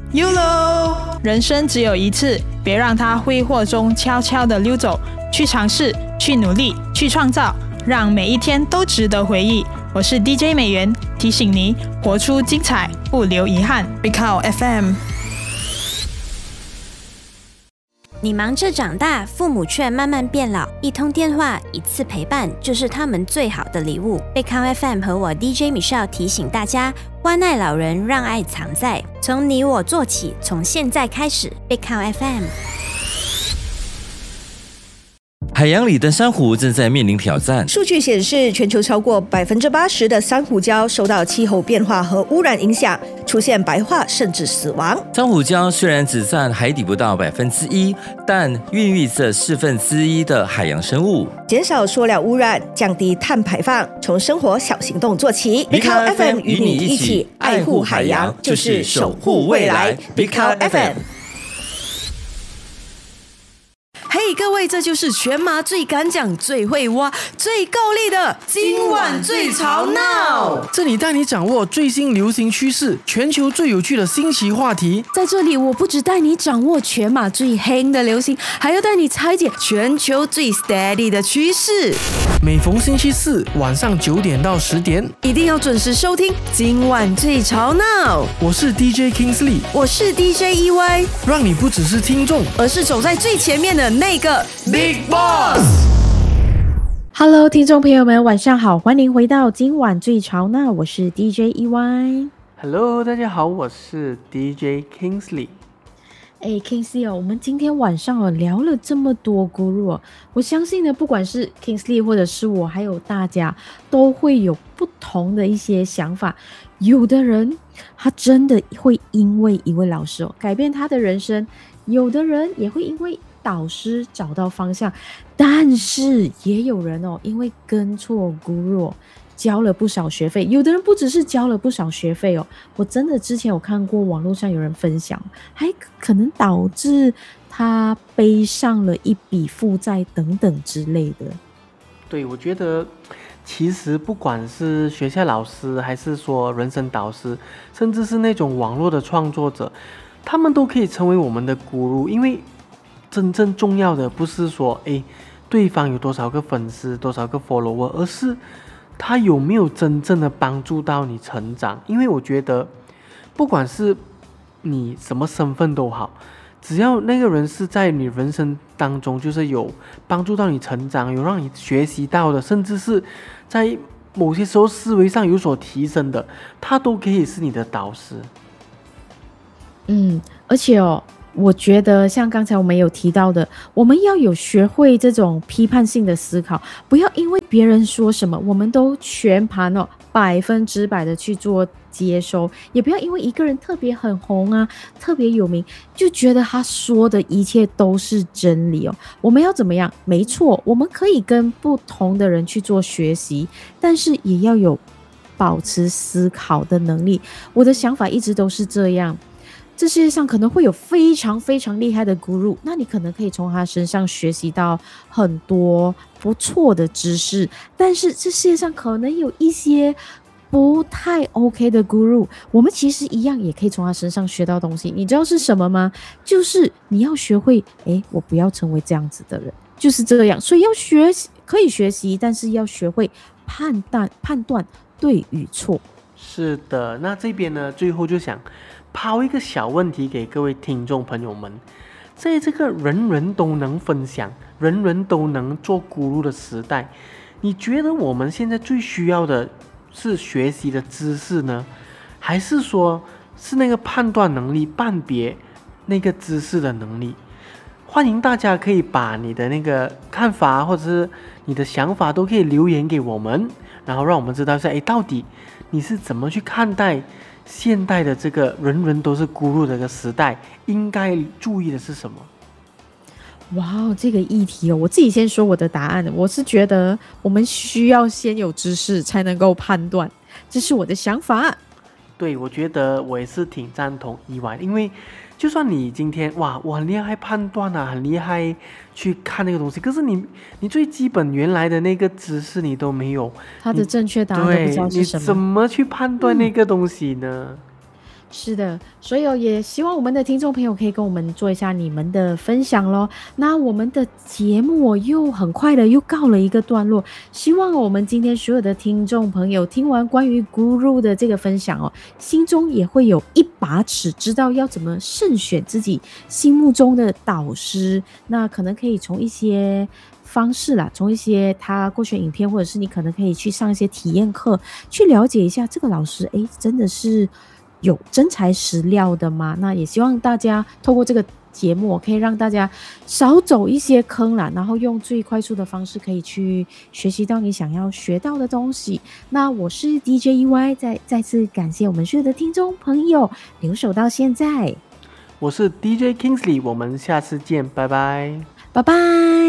YOLO， 人生只有一次，别让它挥霍中悄悄地溜走。去尝试，去努力，去创造，让每一天都值得回忆。我是 DJ 美元，提醒你活出精彩，不留遗憾。Big Cow FM。 你忙着长大，父母却慢慢变老，一通电话，一次陪伴，就是他们最好的礼物。贝康 FM 和我 DJ Michelle 提醒大家，关爱老人，让爱藏在，从你我做起，从现在开始。贝康 FM。 海洋里的珊瑚正在面临挑战。 数据显示，全球超过80%的珊瑚礁受到气候变化和污染影响，出现白化甚至死亡。 珊瑚礁虽然只占海底不到1%，但孕育着1/4的海洋生物。 减少塑料污染，降低碳排放，从生活小行动做起。 Big Cow FM 与你一起爱护海洋，就是守护未来。Big Cow FM。嘿，各位，这就是全马最敢讲、最会挖、最够力的今晚最吵闹。 这里带你掌握最新流行趋势，全球最有趣的新奇话题。 在这里，我不只带你掌握全马最黑的流行，还要带你拆解全球最 steady 的趋势。 每逢星期四晚上9点到10点， 一定要准时收听今晚最吵闹。 我是 DJ Kingsley， 我是 DJ EY， 让你不只是听众， 而是走在最前面的那个 Big Boss。Hello， 听众朋友们，晚上好，欢迎回到今晚最吵闹，我是 DJ EY。Hello， 大家好，我是 DJ Kingsley。 Kingsley 我们今天晚上聊了这么多 Guru 我相信呢，不管是 Kingsley 或者是我，还有大家，都会有不同的一些想法。有的人他真的会因为一位老师改变他的人生，有的人也会因为导师找到方向，但是也有人因为跟错 Guru交了不少学费，有的人不只是交了不少学费我真的之前有看过网络上有人分享，还可能导致他背上了一笔负债等等之类的。 对，我觉得其实不管是学校老师，还是说人生导师，甚至是那种网络的创作者，他们都可以成为我们的 Guru， 因为真正重要的不是说对方有多少个粉丝，多少个 follower， 而是他有没有真正的帮助到你成长。因为我觉得不管是你什么身份都好，只要那个人是在你人生当中就是有帮助到你成长，有让你学习到的，甚至是在某些时候思维上有所提升的，他都可以是你的导师。 而且我觉得像刚才我们有提到的，我们要有学会这种批判性的思考，不要因为别人说什么我们都全盘100%的去做接收，也不要因为一个人特别很红啊，特别有名，就觉得他说的一切都是真理我们要怎么样？没错，我们可以跟不同的人去做学习，但是也要有保持思考的能力。我的想法一直都是这样，这世界上可能会有非常非常厉害的 Guru， 那你可能可以从他身上学习到很多不错的知识，但是这世界上可能有一些不太 OK 的 Guru， 我们其实一样也可以从他身上学到东西。你知道是什么吗？就是你要学会我不要成为这样子的人，就是这样。所以要学习可以学习，但是要学会判断对与错。 是的，那这边呢，最后就想抛一个小问题给各位听众朋友们，在这个人人都能分享、人人都能做 Guru 的时代，你觉得我们现在最需要的是学习的知识呢，还是说是那个判断能力、判别那个知识的能力？欢迎大家可以把你的那个看法或者是你的想法都可以留言给我们，然后让我们知道到底你是怎么去看待现代的这个人人都是 Guru 的这个时代，应该注意的是什么？ 哇，这个议题我自己先说我的答案。我是觉得我们需要先有知识才能够判断，这是我的想法。 对，我觉得我也是挺赞同意外，因为就算你今天我很厉害判断啊，很厉害去看那个东西，可是你最基本原来的那个知识你都没有， 它的正确答案都不知道是什么， 你怎么去判断那个东西呢？ 是的，所以也希望我们的听众朋友可以跟我们做一下你们的分享咯。那我们的节目又很快的又告了一个段落，希望我们今天所有的听众朋友听完关于 Guru 的这个分享心中也会有一把尺，知道要怎么慎选自己心目中的导师。那可能可以从一些方式啦，从一些他过去的影片，或者是你可能可以去上一些体验课，去了解一下这个老师真的是有真材实料的吗？那也希望大家透过这个节目可以让大家少走一些坑啦，然后用最快速的方式可以去学习到你想要学到的东西。那我是 DJEY， 再次感谢我们所有的听众朋友留守到现在。 我是 DJ Kingsley， 我们下次见，拜拜， 拜拜。